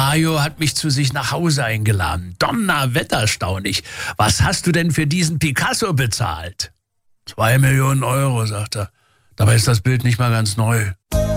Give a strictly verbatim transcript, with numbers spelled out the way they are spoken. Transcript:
Mario hat mich zu sich nach Hause eingeladen. Donnerwetter, staun ich. Was hast du denn für diesen Picasso bezahlt? Zwei Millionen Euro, sagt er. Dabei ist das Bild nicht mal ganz neu.